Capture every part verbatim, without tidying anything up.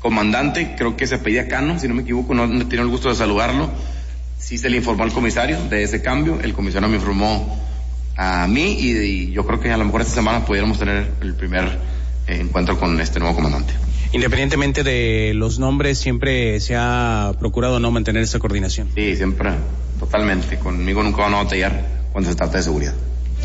comandante, creo que se apellida Cano, si no me equivoco, no he tenido el gusto de saludarlo. Sí se le informó al comisario de ese cambio, el comisario me informó a mí y, y yo creo que a lo mejor esta semana pudiéramos tener el primer eh, encuentro con este nuevo comandante. Independientemente de los nombres, siempre se ha procurado no mantener esa coordinación. Sí, siempre, totalmente. Conmigo nunca van a batallar cuando se trata de seguridad.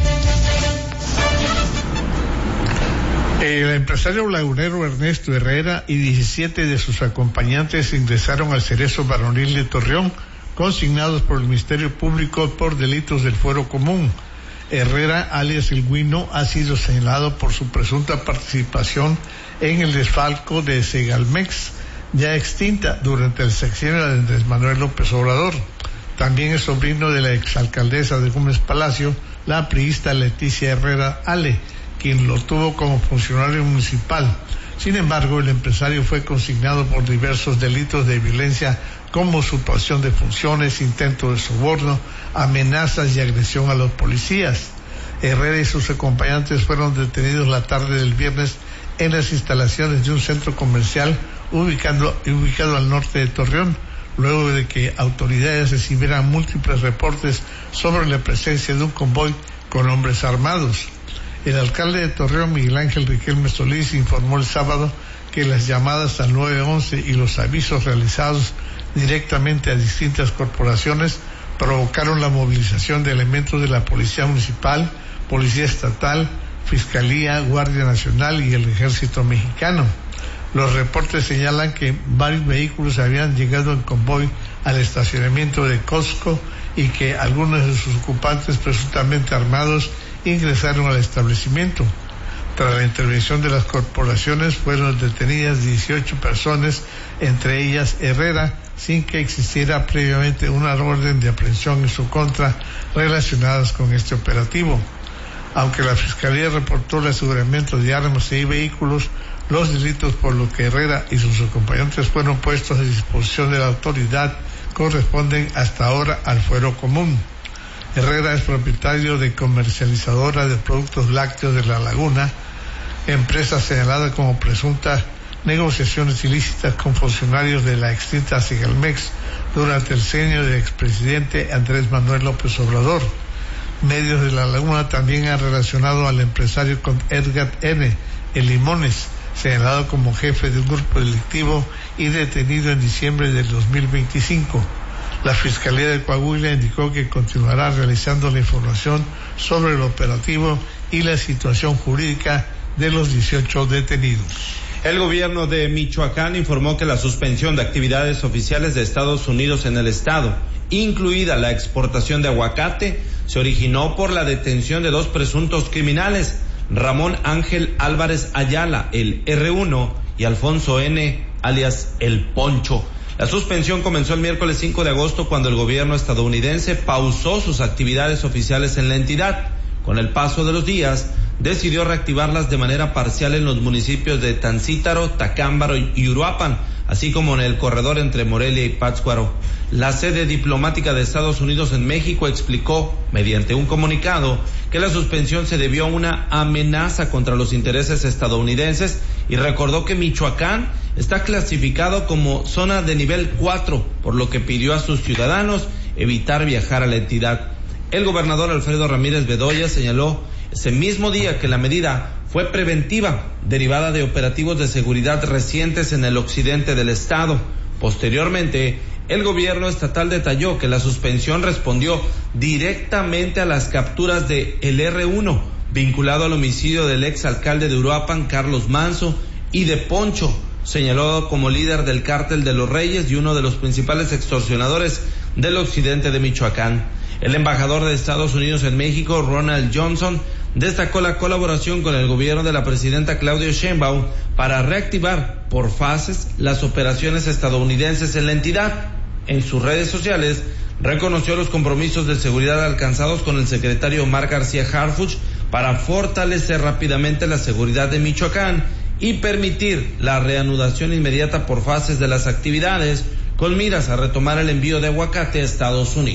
El empresario lagunero Ernesto Herrera y diecisiete de sus acompañantes ingresaron al Cerezo Varonil de Torreón, consignados por el Ministerio Público por delitos del fuero común. Herrera, alias El Guino, ha sido señalado por su presunta participación en el desfalco de Segalmex, ya extinta durante el sexenio de Andrés Manuel López Obrador. También es sobrino de la exalcaldesa de Gómez Palacio, la priista Leticia Herrera Ale, quien lo tuvo como funcionario municipal. Sin embargo, el empresario fue consignado por diversos delitos de violencia como usurpación de funciones, intento de soborno, amenazas y agresión a los policías. Herrera y sus acompañantes fueron detenidos la tarde del viernes en las instalaciones de un centro comercial ubicado, ubicado al norte de Torreón, luego de que autoridades recibieran múltiples reportes sobre la presencia de un convoy con hombres armados. El alcalde de Torreón, Miguel Ángel Riquelme Solís, informó el sábado que las llamadas al nueve once y los avisos realizados directamente a distintas corporaciones provocaron la movilización de elementos de la Policía Municipal, Policía Estatal, Fiscalía, Guardia Nacional y el Ejército Mexicano. Los reportes señalan que varios vehículos habían llegado en convoy al estacionamiento de Costco y que algunos de sus ocupantes presuntamente armados ingresaron al establecimiento. Tras la intervención de las corporaciones fueron detenidas dieciocho personas, entre ellas Herrera, sin que existiera previamente una orden de aprehensión en su contra relacionadas con este operativo. Aunque la Fiscalía reportó el aseguramiento de armas y vehículos, los delitos por los que Herrera y sus acompañantes fueron puestos a disposición de la autoridad corresponden hasta ahora al fuero común. Herrera es propietario de comercializadora de productos lácteos de La Laguna, empresa señalada como presuntas negociaciones ilícitas con funcionarios de la extinta Segalmex durante el sexenio del expresidente Andrés Manuel López Obrador. Medios de La Laguna también han relacionado al empresario con Edgar N. El Limones, señalado como jefe de un grupo delictivo y detenido en diciembre del dos mil veinticinco. La Fiscalía de Coahuila indicó que continuará realizando la información sobre el operativo y la situación jurídica de los dieciocho detenidos. El gobierno de Michoacán informó que la suspensión de actividades oficiales de Estados Unidos en el estado, incluida la exportación de aguacate, se originó por la detención de dos presuntos criminales, Ramón Ángel Álvarez Ayala, el erre uno, y Alfonso N., alias El Poncho. La suspensión comenzó el miércoles cinco de agosto cuando el gobierno estadounidense pausó sus actividades oficiales en la entidad. Con el paso de los días, decidió reactivarlas de manera parcial en los municipios de Tancítaro, Tacámbaro y Uruapan, así como en el corredor entre Morelia y Pátzcuaro. La sede diplomática de Estados Unidos en México explicó, mediante un comunicado, que la suspensión se debió a una amenaza contra los intereses estadounidenses y recordó que Michoacán está clasificado como zona de nivel cuatro, por lo que pidió a sus ciudadanos evitar viajar a la entidad. El gobernador Alfredo Ramírez Bedoya señaló ese mismo día que la medida fue preventiva, derivada de operativos de seguridad recientes en el occidente del estado. Posteriormente, el gobierno estatal detalló que la suspensión respondió directamente a las capturas de el erre uno, vinculado al homicidio del exalcalde de Uruapan, Carlos Manso, y de Poncho, señalado como líder del cártel de los Reyes y uno de los principales extorsionadores del occidente de Michoacán. El embajador de Estados Unidos en México, Ronald Johnson, destacó la colaboración con el gobierno de la presidenta Claudia Sheinbaum para reactivar por fases las operaciones estadounidenses en la entidad. En sus redes sociales reconoció los compromisos de seguridad alcanzados con el secretario Omar García Harfuch para fortalecer rápidamente la seguridad de Michoacán y permitir la reanudación inmediata por fases de las actividades con miras a retomar el envío de aguacate a Estados Unidos.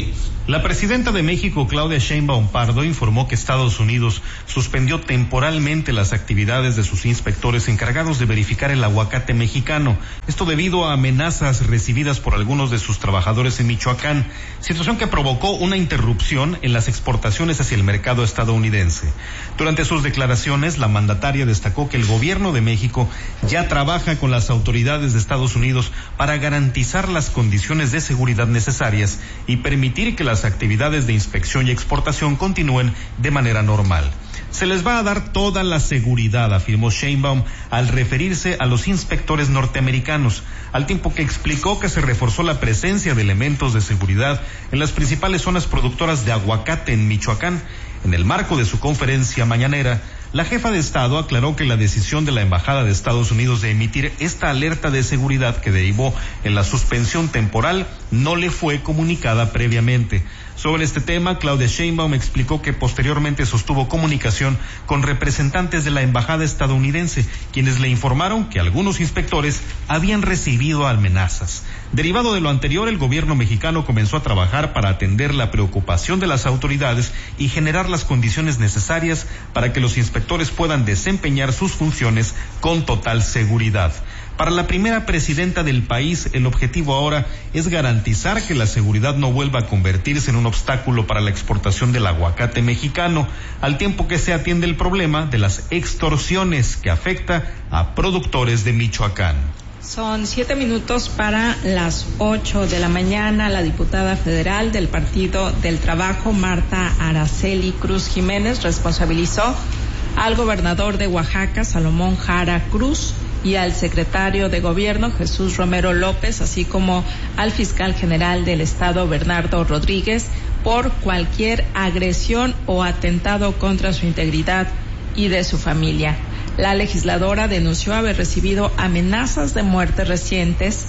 La presidenta de México, Claudia Sheinbaum Pardo, informó que Estados Unidos suspendió temporalmente las actividades de sus inspectores encargados de verificar el aguacate mexicano. Esto debido a amenazas recibidas por algunos de sus trabajadores en Michoacán, situación que provocó una interrupción en las exportaciones hacia el mercado estadounidense. Durante sus declaraciones, la mandataria destacó que el gobierno de México ya trabaja con las autoridades de Estados Unidos para garantizar las condiciones de seguridad necesarias y permitir que la las actividades de inspección y exportación continúen de manera normal. Se les va a dar toda la seguridad, afirmó Sheinbaum al referirse a los inspectores norteamericanos, al tiempo que explicó que se reforzó la presencia de elementos de seguridad en las principales zonas productoras de aguacate en Michoacán. En el marco de su conferencia mañanera, la jefa de Estado aclaró que la decisión de la Embajada de Estados Unidos de emitir esta alerta de seguridad que derivó en la suspensión temporal no le fue comunicada previamente. Sobre este tema, Claudia Sheinbaum explicó que posteriormente sostuvo comunicación con representantes de la Embajada estadounidense, quienes le informaron que algunos inspectores habían recibido amenazas. Derivado de lo anterior, el gobierno mexicano comenzó a trabajar para atender la preocupación de las autoridades y generar las condiciones necesarias para que los inspectores puedan desempeñar sus funciones con total seguridad. Para la primera presidenta del país, el objetivo ahora es garantizar que la seguridad no vuelva a convertirse en un obstáculo para la exportación del aguacate mexicano, al tiempo que se atiende el problema de las extorsiones que afecta a productores de Michoacán. Son siete minutos para las ocho de la mañana. La diputada federal del Partido del Trabajo, Marta Araceli Cruz Jiménez, responsabilizó al gobernador de Oaxaca, Salomón Jara Cruz, y al secretario de Gobierno, Jesús Romero López, así como al fiscal general del Estado, Bernardo Rodríguez, por cualquier agresión o atentado contra su integridad y de su familia. La legisladora denunció haber recibido amenazas de muerte recientes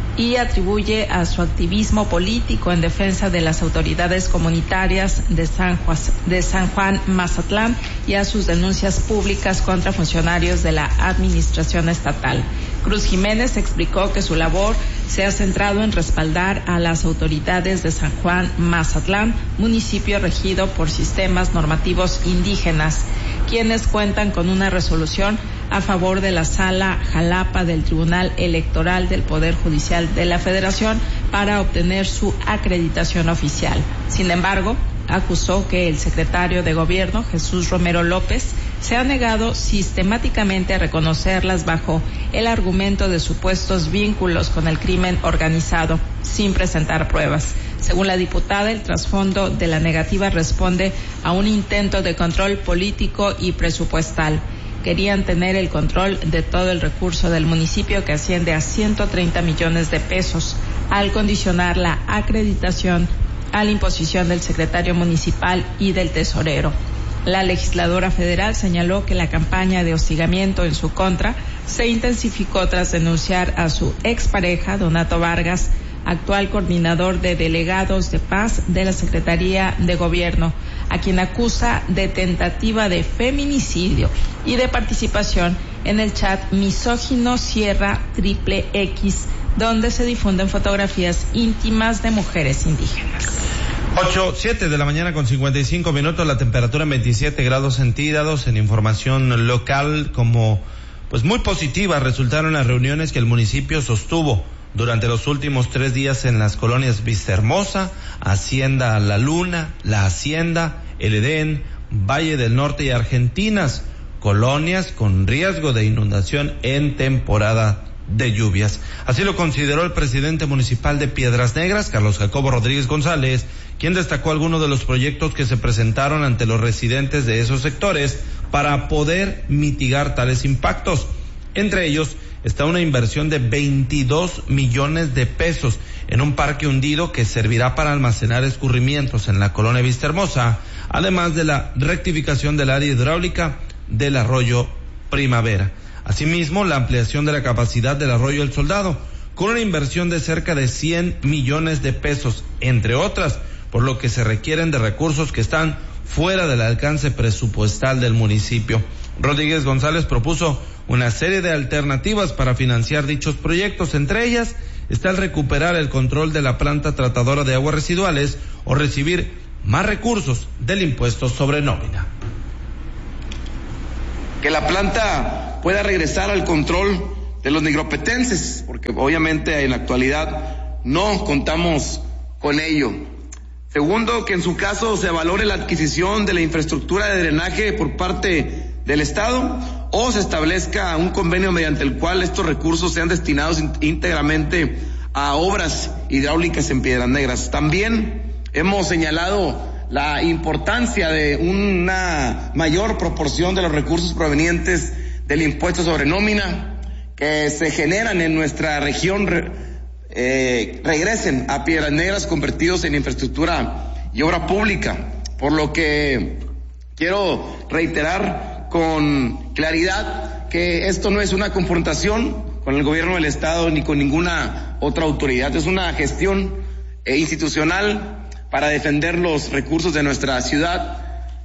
y atribuye a su activismo político en defensa de las autoridades comunitarias de San Juan, de San Juan Mazatlán y a sus denuncias públicas contra funcionarios de la administración estatal. Cruz Jiménez explicó que su labor se ha centrado en respaldar a las autoridades de San Juan Mazatlán, municipio regido por sistemas normativos indígenas, quienes cuentan con una resolución a favor de la Sala Jalapa del Tribunal Electoral del Poder Judicial de la Federación para obtener su acreditación oficial. Sin embargo, acusó que el secretario de Gobierno, Jesús Romero López, se ha negado sistemáticamente a reconocerlas bajo el argumento de supuestos vínculos con el crimen organizado, sin presentar pruebas. Según la diputada, el trasfondo de la negativa responde a un intento de control político y presupuestal. Querían tener el control de todo el recurso del municipio, que asciende a ciento treinta millones de pesos, al condicionar la acreditación a la imposición del secretario municipal y del tesorero. La legisladora federal señaló que la campaña de hostigamiento en su contra se intensificó tras denunciar a su expareja, Donato Vargas, actual coordinador de delegados de paz de la Secretaría de Gobierno, a quien acusa de tentativa de feminicidio y de participación en el chat misógino Sierra Triple X, donde se difunden fotografías íntimas de mujeres indígenas. Ocho, siete de la mañana con cincuenta y cinco minutos, la temperatura en veintisiete grados centígrados. En información local, como pues muy positiva resultaron las reuniones que el municipio sostuvo durante los últimos tres días en las colonias Vistahermosa, Hacienda La Luna, La Hacienda, El Edén, Valle del Norte y Argentinas, colonias con riesgo de inundación en temporada de lluvias. Así lo consideró el presidente municipal de Piedras Negras, Carlos Jacobo Rodríguez González, quien destacó algunos de los proyectos que se presentaron ante los residentes de esos sectores para poder mitigar tales impactos. Entre ellos está una inversión de veintidós millones de pesos en un parque hundido que servirá para almacenar escurrimientos en la colonia Vistahermosa, además de la rectificación del área hidráulica del arroyo Primavera. Asimismo, la ampliación de la capacidad del arroyo El Soldado, con una inversión de cerca de cien millones de pesos, entre otras, por lo que se requieren de recursos que están fuera del alcance presupuestal del municipio. Rodríguez González propuso una serie de alternativas para financiar dichos proyectos, entre ellas está el recuperar el control de la planta tratadora de aguas residuales o recibir más recursos del impuesto sobre nómina. Que la planta pueda regresar al control de los nigropetenses, porque obviamente en la actualidad no contamos con ello. Segundo, que en su caso se valore la adquisición de la infraestructura de drenaje por parte del Estado o se establezca un convenio mediante el cual estos recursos sean destinados íntegramente a obras hidráulicas en Piedras Negras. También hemos señalado la importancia de una mayor proporción de los recursos provenientes del impuesto sobre nómina que se generan en nuestra región eh, regresen a Piedras Negras convertidos en infraestructura y obra pública, por lo que quiero reiterar con claridad que esto no es una confrontación con el gobierno del Estado ni con ninguna otra autoridad, es una gestión eh, institucional para defender los recursos de nuestra ciudad.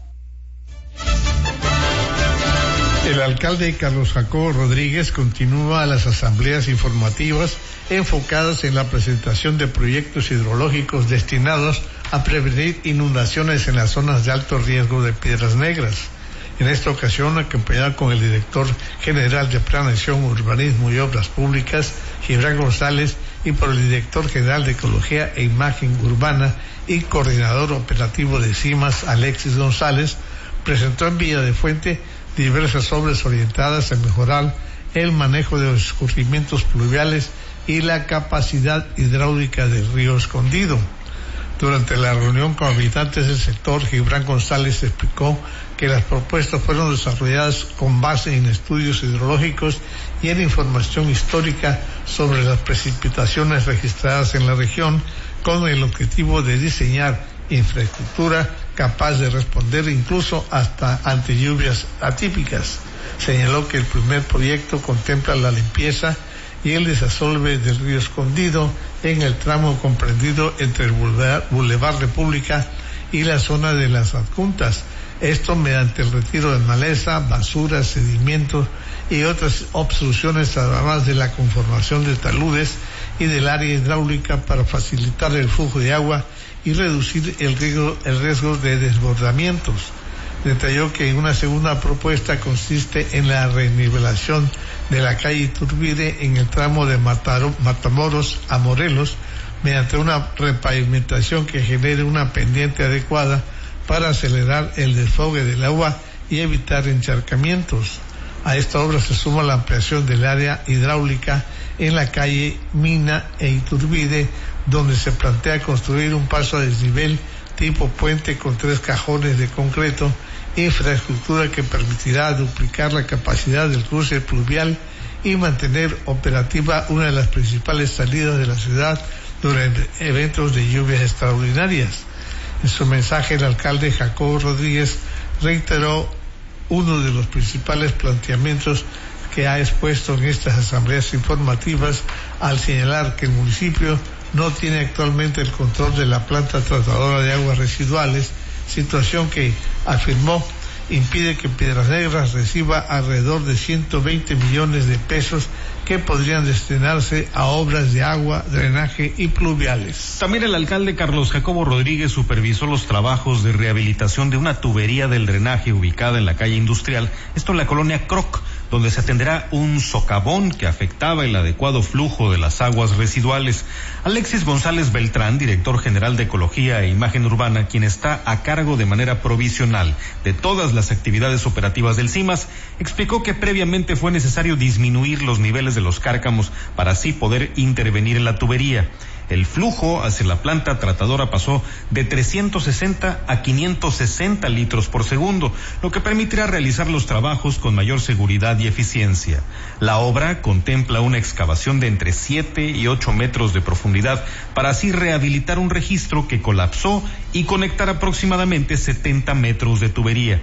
El alcalde Carlos Jacobo Rodríguez continúa las asambleas informativas enfocadas en la presentación de proyectos hidrológicos destinados a prevenir inundaciones en las zonas de alto riesgo de Piedras Negras. En esta ocasión, acompañado con el director general de Planeación, Urbanismo y Obras Públicas, Gibran González, y por el director general de Ecología e Imagen Urbana y coordinador operativo de CIMAS, Alexis González, presentó en Villa de Fuente diversas obras orientadas a mejorar el manejo de los escurrimientos pluviales y la capacidad hidráulica del río Escondido. Durante la reunión con habitantes del sector, Gibran González explicó que las propuestas fueron desarrolladas con base en estudios hidrológicos y en información histórica sobre las precipitaciones registradas en la región, con el objetivo de diseñar infraestructura capaz de responder incluso hasta ante lluvias atípicas. Señaló que el primer proyecto contempla la limpieza y el desasolve del río Escondido en el tramo comprendido entre el Boulevard República y la zona de las adjuntas. Esto mediante el retiro de maleza, basura, sedimentos y otras obstrucciones, además de la conformación de taludes y del área hidráulica para facilitar el flujo de agua y reducir el riesgo, el riesgo de desbordamientos. Detalló que una segunda propuesta consiste en la renivelación de la calle Iturbide en el tramo de Mataro, Matamoros a Morelos, mediante una repavimentación que genere una pendiente adecuada para acelerar el desfogue del agua y evitar encharcamientos. A esta obra se suma la ampliación del área hidráulica en la calle Mina e Iturbide, donde se plantea construir un paso a desnivel tipo puente con tres cajones de concreto, infraestructura que permitirá duplicar la capacidad del cruce pluvial y mantener operativa una de las principales salidas de la ciudad durante eventos de lluvias extraordinarias. En su mensaje, el alcalde Jacobo Rodríguez reiteró uno de los principales planteamientos que ha expuesto en estas asambleas informativas al señalar que el municipio no tiene actualmente el control de la planta tratadora de aguas residuales, situación que, afirmó, impide que Piedras Negras reciba alrededor de ciento veinte millones de pesos que podrían destinarse a obras de agua, drenaje y pluviales. También el alcalde Carlos Jacobo Rodríguez supervisó los trabajos de rehabilitación de una tubería del drenaje ubicada en la calle Industrial, esto en la colonia Croc, donde se atenderá un socavón que afectaba el adecuado flujo de las aguas residuales. Alexis González Beltrán, director general de Ecología e Imagen Urbana, quien está a cargo de manera provisional de todas las actividades operativas del CIMAS, explicó que previamente fue necesario disminuir los niveles de los cárcamos para así poder intervenir en la tubería. El flujo hacia la planta tratadora pasó de trescientos sesenta a quinientos sesenta litros por segundo, lo que permitirá realizar los trabajos con mayor seguridad y eficiencia. La obra contempla una excavación de entre siete y ocho metros de profundidad para así rehabilitar un registro que colapsó y conectar aproximadamente setenta metros de tubería.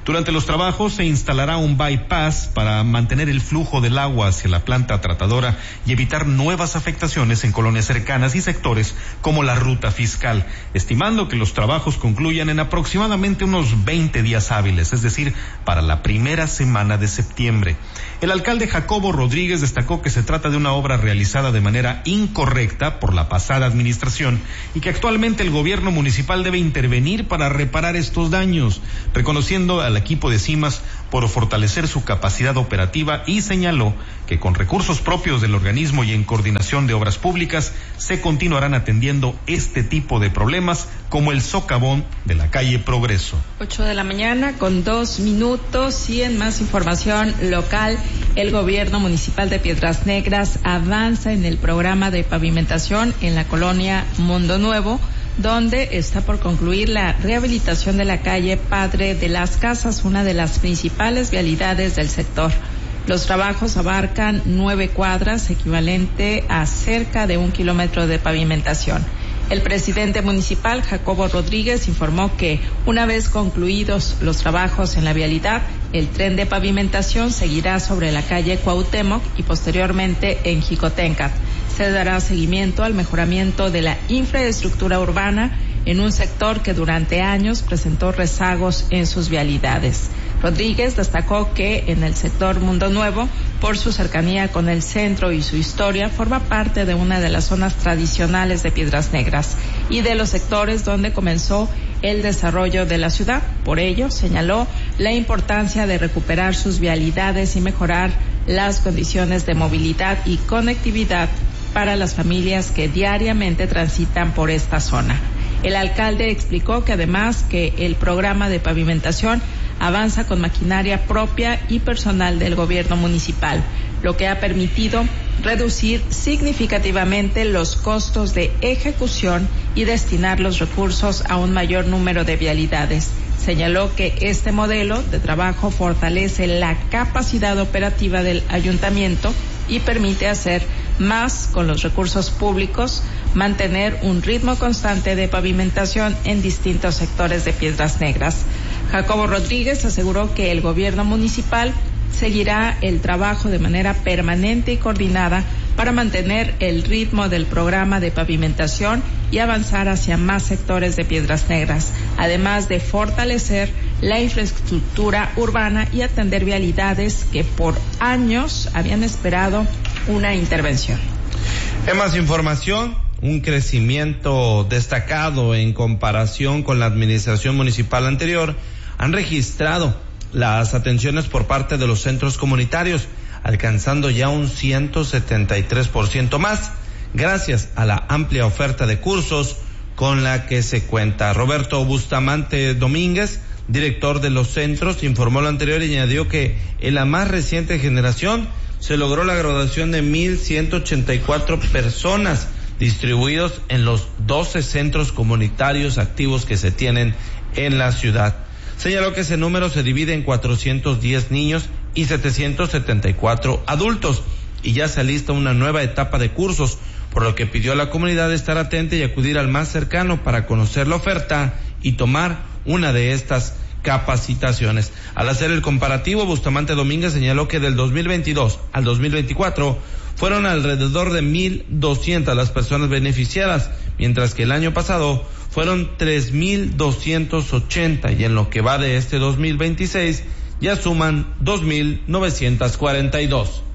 Durante los trabajos se instalará un bypass para mantener el flujo del agua hacia la planta tratadora y evitar nuevas afectaciones en colonias cercanas y sectores como la ruta fiscal, estimando que los trabajos concluyan en aproximadamente unos veinte días hábiles, es decir, para la primera semana de septiembre. El alcalde Jacobo Rodríguez destacó que se trata de una obra realizada de manera incorrecta por la pasada administración y que actualmente el gobierno municipal debe intervenir para reparar estos daños, reconociendo al equipo de CIMAS por fortalecer su capacidad operativa, y señaló que con recursos propios del organismo y en coordinación de obras públicas se continuarán atendiendo este tipo de problemas como el socavón de la calle Progreso. Ocho de la mañana con dos minutos, y en más información local, el gobierno municipal de Piedras Negras avanza en el programa de pavimentación en la colonia Mundo Nuevo, donde está por concluir la rehabilitación de la calle Padre de las Casas, una de las principales vialidades del sector. Los trabajos abarcan nueve cuadras, equivalente a cerca de un kilómetro de pavimentación. El presidente municipal, Jacobo Rodríguez, informó que una vez concluidos los trabajos en la vialidad, el tren de pavimentación seguirá sobre la calle Cuauhtémoc y posteriormente en Jicotencat. Se dará seguimiento al mejoramiento de la infraestructura urbana en un sector que durante años presentó rezagos en sus vialidades. Rodríguez destacó que en el sector Mundo Nuevo, por su cercanía con el centro y su historia, forma parte de una de las zonas tradicionales de Piedras Negras y de los sectores donde comenzó el desarrollo de la ciudad. Por ello, señaló la importancia de recuperar sus vialidades y mejorar las condiciones de movilidad y conectividad para las familias que diariamente transitan por esta zona. El alcalde explicó que además que el programa de pavimentación avanza con maquinaria propia y personal del gobierno municipal, lo que ha permitido reducir significativamente los costos de ejecución y destinar los recursos a un mayor número de vialidades. Señaló que este modelo de trabajo fortalece la capacidad operativa del ayuntamiento y permite hacer más con los recursos públicos, mantener un ritmo constante de pavimentación en distintos sectores de Piedras Negras. Jacobo Rodríguez aseguró que el gobierno municipal seguirá el trabajo de manera permanente y coordinada para mantener el ritmo del programa de pavimentación y avanzar hacia más sectores de Piedras Negras, además de fortalecer la infraestructura urbana y atender vialidades que por años habían esperado una intervención. En más información, un crecimiento destacado en comparación con la administración municipal anterior han registrado las atenciones por parte de los centros comunitarios, alcanzando ya un ciento setenta y tres por ciento más, gracias a la amplia oferta de cursos con la que se cuenta. Roberto Bustamante Domínguez, director de los centros, informó lo anterior y añadió que en la más reciente generación se logró la graduación de mil ciento ochenta y cuatro personas distribuidos en los doce centros comunitarios activos que se tienen en la ciudad. Señaló que ese número se divide en cuatrocientos diez niños y setecientos setenta y cuatro adultos, y ya se alista una nueva etapa de cursos, por lo que pidió a la comunidad estar atenta y acudir al más cercano para conocer la oferta y tomar una de estas capacitaciones. Al hacer el comparativo, Bustamante Domínguez señaló que del dos mil veintidós al dos mil veinticuatro fueron alrededor de mil doscientas las personas beneficiadas, mientras que el año pasado fueron tres mil doscientos ochenta, y en lo que va de este dos mil veintiséis ya suman dos mil novecientos cuarenta y dos.